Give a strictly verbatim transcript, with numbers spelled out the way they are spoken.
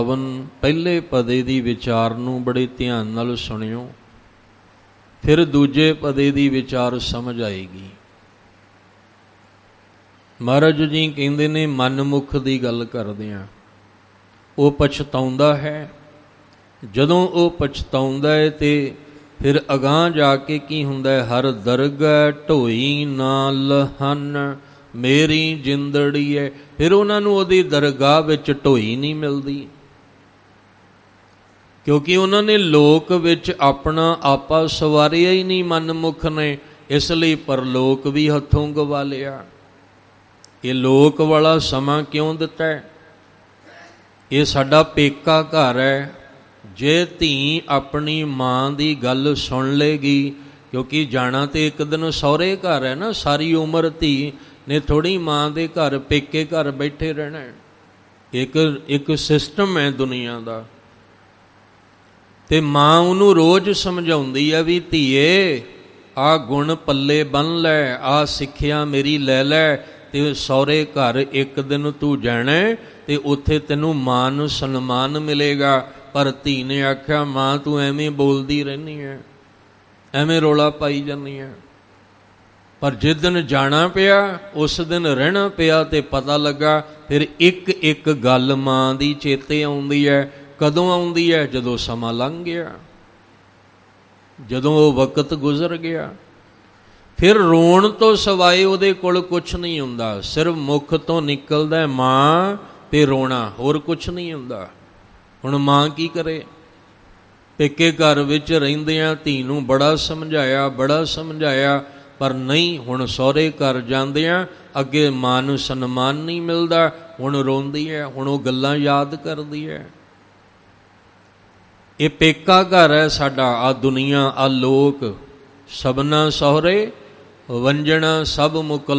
ਪਹਿਲੇ ਪਦੇ ਦੀ ਵਿਚਾਰ ਨੂੰ ਬੜੇ ਧਿਆਨ ਨਾਲ ਸੁਣਿਓ, ਫਿਰ ਦੂਜੇ ਪਦੇ ਦੀ ਵਿਚਾਰ ਸਮਝ ਆਏਗੀ। ਮਹਾਰਾਜ ਜੀ ਕਹਿੰਦੇ ਨੇ, ਮਨਮੁਖ ਦੀ ਗੱਲ ਕਰਦੇ ਹਾਂ, ਉਹ ਪਛਤਾਉਂਦਾ ਹੈ। ਜਦੋਂ ਉਹ ਪਛਤਾਉਂਦਾ ਹੈ ਤੇ ਫਿਰ ਅਗਾਂਹ ਜਾ ਕੇ ਕੀ ਹੁੰਦਾ ਹੈ? ਹਰ ਦਰਗਹਿ ਢੋਈ ਨਾ ਲਹਨ ਮੇਰੀ ਜਿੰਦੜੀ ਹੈ। ਫਿਰ ਉਹਨਾਂ ਨੂੰ ਉਹਦੀ ਦਰਗਾਹ ਵਿੱਚ ਢੋਈ ਨਹੀਂ ਮਿਲਦੀ, ਕਿਉਂਕਿ ਉਹਨਾਂ ਨੇ ਲੋਕ ਵਿੱਚ ਆਪਣਾ ਆਪਾ ਸਵਾਰਿਆ ਹੀ ਨਹੀਂ, ਮਨਮੁਖ ਨੇ। ਇਸ ਲਈ ਪਰਲੋਕ ਵੀ ਹੱਥੋਂ ਗਵਾ ਲਿਆ। ਇਹ ਲੋਕ ਵਾਲਾ ਸਮਾਂ ਕਿਉਂ ਦਿੱਤਾ ਹੈ? ਇਹ ਸਾਡਾ ਪੇਕਾ ਘਰ ਹੈ। ਜੇ ਧੀ ਆਪਣੀ ਮਾਂ ਦੀ ਗੱਲ ਸੁਣ ਲੇਗੀ, ਕਿਉਂਕਿ ਜਾਣਾ ਤੇ ਇੱਕ ਦਿਨ ਸਹੁਰੇ ਘਰ ਹੈ ਨਾ, ਸਾਰੀ ਉਮਰ ਧੀ ਨੇ ਥੋੜ੍ਹੀ ਮਾਂ ਦੇ ਘਰ ਪੇਕੇ ਘਰ ਬੈਠੇ ਰਹਿਣਾ। ਇੱਕ ਇੱਕ ਸਿਸਟਮ ਹੈ ਦੁਨੀਆ ਦਾ। ਤੇ ਮਾਂ ਉਹਨੂੰ ਰੋਜ਼ ਸਮਝਾਉਂਦੀ ਹੈ ਵੀ ਧੀਏ, ਆਹ ਗੁਣ ਪੱਲੇ ਬੰਨ ਲੈ, ਆਹ ਸਿੱਖਿਆ ਮੇਰੀ ਲੈ ਲੈ, ਤੇ ਸਹੁਰੇ ਘਰ ਇੱਕ ਦਿਨ ਤੂੰ ਜਾਣਾ ਤੇ ਉੱਥੇ ਤੈਨੂੰ ਮਾਨ ਸਨਮਾਨ ਮਿਲੇਗਾ। ਪਰ ਧੀ ਨੇ ਆਖਿਆ, ਮਾਂ ਤੂੰ ਐਵੇਂ ਬੋਲਦੀ ਰਹਿੰਦੀ ਹੈ, ਐਵੇਂ ਰੌਲਾ ਪਾਈ ਜਾਂਦੀ ਹੈ। ਪਰ ਜਿਸ ਦਿਨ ਜਾਣਾ ਪਿਆ, ਉਸ ਦਿਨ ਰਹਿਣਾ ਪਿਆ ਤੇ ਪਤਾ ਲੱਗਾ। ਫਿਰ ਇੱਕ ਇੱਕ ਗੱਲ ਮਾਂ ਦੀ ਚੇਤੇ ਆਉਂਦੀ ਹੈ। ਕਦੋਂ ਆਉਂਦੀ ਹੈ? ਜਦੋਂ ਸਮਾਂ ਲੰਘ ਗਿਆ, ਜਦੋਂ ਉਹ ਵਕਤ ਗੁਜ਼ਰ ਗਿਆ। ਫਿਰ ਰੋਣ ਤੋਂ ਸਿਵਾਏ ਉਹਦੇ ਕੋਲ ਕੁਛ ਨਹੀਂ ਹੁੰਦਾ। ਸਿਰਫ ਮੁਖ ਤੋਂ ਨਿਕਲਦਾ ਮਾਂ ਤੇ ਰੋਣਾ, ਹੋਰ ਕੁਛ ਨਹੀਂ ਹੁੰਦਾ। ਹੁਣ ਮਾਂ ਕੀ ਕਰੇ? ਪੇਕੇ ਘਰ ਵਿੱਚ ਰਹਿੰਦਿਆਂ ਧੀ ਨੂੰ ਬੜਾ ਸਮਝਾਇਆ, ਬੜਾ ਸਮਝਾਇਆ, ਪਰ ਨਹੀਂ। ਹੁਣ ਸਹੁਰੇ ਘਰ ਜਾਂਦਿਆਂ ਅੱਗੇ ਮਾਂ ਨੂੰ ਸਨਮਾਨ ਨਹੀਂ ਮਿਲਦਾ। ਹੁਣ ਰੋਂਦੀ ਹੈ, ਹੁਣ ਉਹ ਗੱਲਾਂ ਯਾਦ ਕਰਦੀ ਹੈ। ਇਹ ਪੇਕਾ ਘਰ ਹੈ ਸਾਡਾ। ਆ ਦੁਨੀਆ, ਆ ਲੋਕ, ਸਭਨਾ ਸਹੁਰੇ ਵੰਜਣਾ ਸਭ ਮੁਕਲ